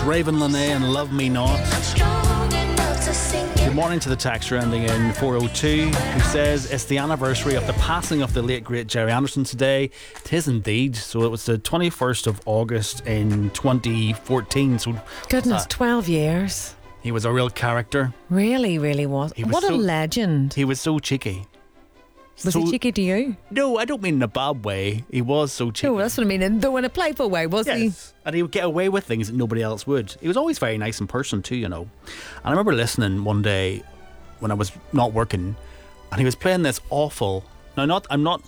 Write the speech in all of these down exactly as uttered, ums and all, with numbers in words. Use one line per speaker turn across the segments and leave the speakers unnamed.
Raven Lene and Love Me Not. Good morning to the texter ending in four oh two, who says it's the anniversary of the passing of the late great Gerry Anderson today. It is indeed. So it was the twenty-first of August in twenty fourteen. So
Goodness, twelve years.
He was a real character.
Really, really was.
He was
what
so,
a legend.
He was so cheeky.
Was
so,
he cheeky to you?
No, I don't mean in a bad way. He was so cheeky.
No, that's what I mean. And though in a playful way, was
yes.
he?
And he would get away with things that nobody else would. He was always very nice in person too, you know. And I remember listening one day when I was not working, and he was playing this awful. Now, not I'm not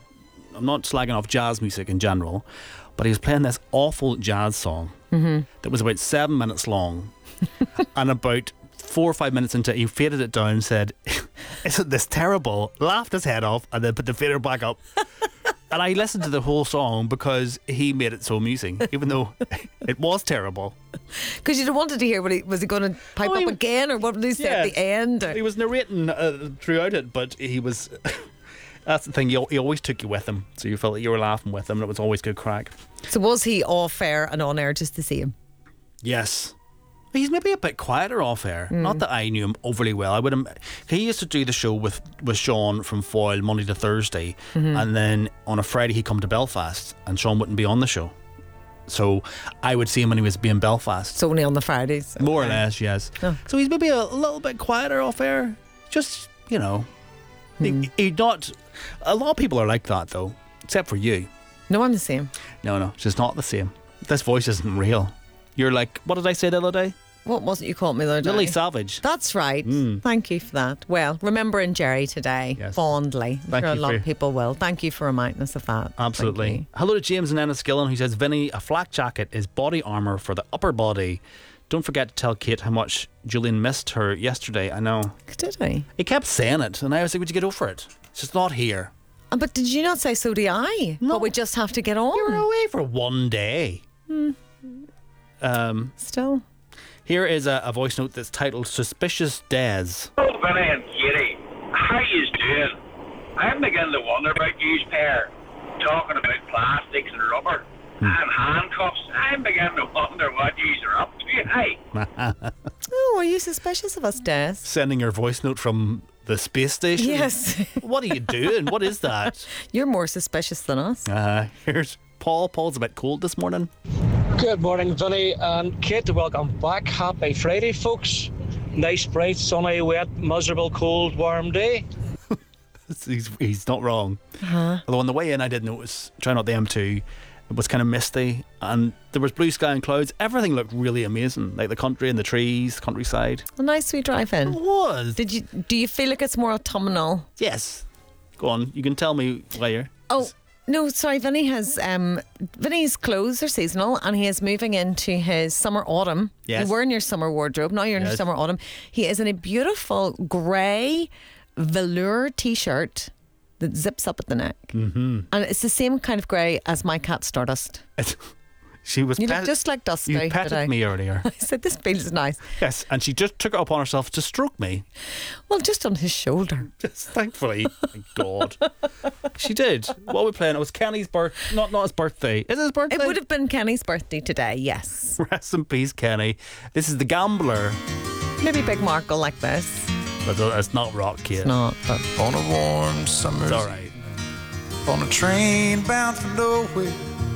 I'm not slagging off jazz music in general, but he was playing this awful jazz song
mm-hmm.
that was about seven minutes long, and about four or five minutes into it, he faded it down and said, "Isn't this terrible?" Laughed his head off and then put the fader back up. And I listened to the whole song because he made it so amusing, even though it was terrible.
Because you wanted to hear what he was he going to pipe
oh,
up
he,
again, or what did he say
yeah,
at the end? Or?
He was narrating uh, throughout it, but he was. That's the thing. He, he always took you with him, so you felt like you were laughing with him, and it was always good crack.
So was he off air and on air just to see him?
Yes. He's maybe a bit quieter off air. Mm. Not that I knew him overly well. I would have. He used to do the show with, with Sean from Foyle Monday to Thursday, mm-hmm. and then on a Friday he'd come to Belfast, and Sean wouldn't be on the show. So I would see him when he was being Belfast.
So only on the Fridays, okay.
More or less, yes. Oh. So he's maybe a little bit quieter off air. Just you know, mm. he, he not. A lot of people are like that though, except for you.
No, I'm the same.
No, no, it's just not the same. This voice isn't real. You're like, what did I say the other day?
What was it you called me the other day?
Lily Savage.
That's right. Mm. Thank you for that. Well, remembering Gerry today yes. fondly. I'm
Thank
sure
you
a lot
for
of people will. Thank you for reminding us of that.
Absolutely. Hello to James and Enniskillen, who says, Vinny, a flak jacket is body armour for the upper body. Don't forget to tell Kate how much Julian missed her yesterday. I know.
Did he?
He kept saying it, and I was like, would you get over it? It's just not here.
Uh, but did you not say so do I?
No.
But we just have to get on.
You were away for one day.
Hmm.
Um,
Still.
Here is a, a voice note that's titled Suspicious Des.
Oh, Vinny and Katie, how yous doing? I'm beginning to wonder about yous pair, talking about plastics and rubber hmm. and handcuffs. I'm beginning to wonder what yous are up to, hey?
Oh, are you suspicious of us, Des?
Sending your voice note from the space station?
Yes.
What are you doing? What is that?
You're more suspicious than us.
Uh, here's Paul. Paul's a bit cold this morning.
Good morning, Vinny and Kate. Welcome back. Happy Friday, folks. Nice, bright, sunny, wet, miserable, cold, warm day.
he's, he's not wrong.
Uh-huh.
Although on the way in, I did notice, trying out the M two, it was kind of misty and there was blue sky and clouds. Everything looked really amazing, like the country and the trees, the countryside.
A nice sweet drive in.
It was.
Did you? Do you feel like it's more autumnal?
Yes. Go on. You can tell me where.
Oh. No, sorry, Vinny has um, Vinny's clothes are seasonal and he is moving into his summer autumn.
Yes.
You were in your summer wardrobe, now you're in
yes.
your summer autumn. He is in a beautiful grey velour t-shirt that zips up at the neck.
Mm-hmm.
And it's the same kind of grey as my cat Stardust.
She was
You
pet-
look just like Dusty.
You petted
today.
me earlier.
I said, this feels nice.
Yes, and she just took it upon herself to stroke me.
Well, just on his shoulder.
Just thankfully. Thank God. She did. What were we playing? It was Kenny's birth, not not his birthday. Is it his birthday?
It would have been Kenny's birthday today, yes.
Rest in peace, Kenny. This is The Gambler.
Maybe Big Mark will like this.
But it's not rock, kid.
It's not, but...
On a warm summer's
It's all right.
On a train bound for nowhere,